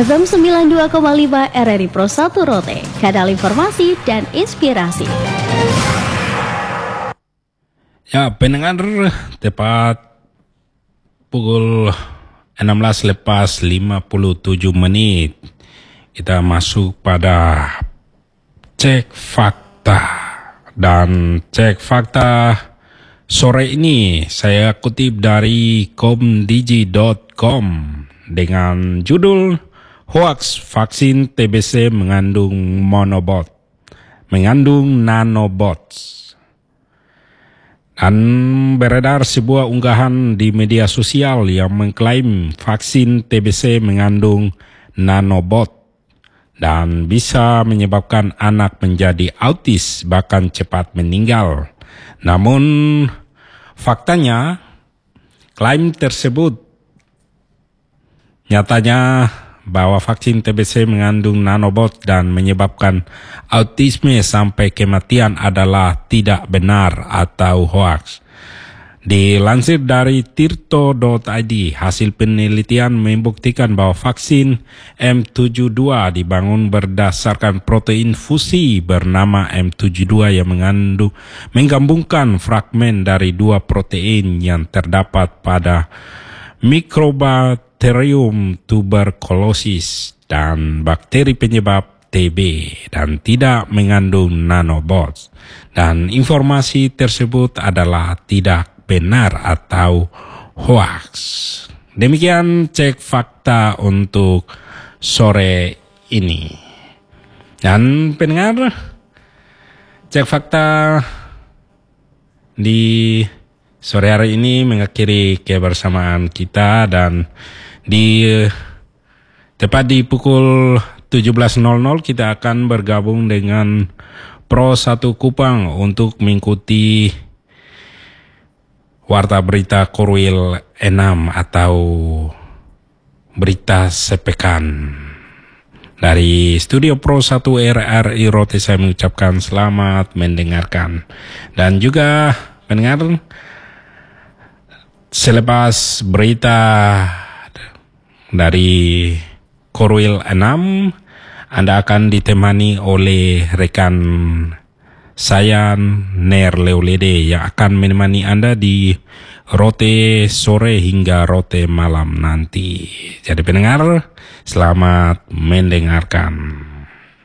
FM 92,5 RRI Pro 1 Rote, kanal informasi dan inspirasi. Ya, pendengar, tepat pukul 16 lepas 57 menit, kita masuk pada cek fakta. Dan cek fakta sore ini saya kutip dari komdigi.com dengan judul Hoax vaksin TBC mengandung nanobots. Dan beredar sebuah unggahan di media sosial yang mengklaim vaksin TBC mengandung nanobot dan bisa menyebabkan anak menjadi autis bahkan cepat meninggal. Namun faktanya klaim tersebut nyatanya bahwa vaksin TBC mengandung nanobot dan menyebabkan autisme sampai kematian adalah tidak benar atau hoax. Dilansir dari tirto.id, hasil penelitian membuktikan bahwa vaksin M72 dibangun berdasarkan protein fusi bernama M72 yang menggabungkan fragmen dari dua protein yang terdapat pada Mycobacterium tuberculosis dan bakteri penyebab TB dan tidak mengandung nanobots. Dan informasi tersebut adalah tidak benar atau hoax. Demikian cek fakta untuk sore ini. Dan pendengar, cek fakta di sore hari ini mengakhiri kebersamaan kita dan tepat di pukul 17.00 kita akan bergabung dengan Pro 1 Kupang untuk mengikuti Warta Berita Korwil 6 atau Berita Sepekan. Dari Studio Pro 1 RRI Rote saya mengucapkan selamat mendengarkan. Dan juga pendengar, selepas berita dari Korwil 6, Anda akan ditemani oleh rekan saya Ner Leolede yang akan menemani Anda di Rote sore hingga Rote malam nanti. Jadi pendengar, selamat mendengarkan.